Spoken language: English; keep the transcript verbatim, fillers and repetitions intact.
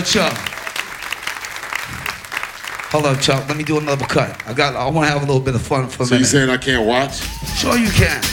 Yo, Chuck. Hold up, Chuck. Let me do another cut. I got. I want to have a little bit of fun for a So you minute. saying I can't watch? Sure you can.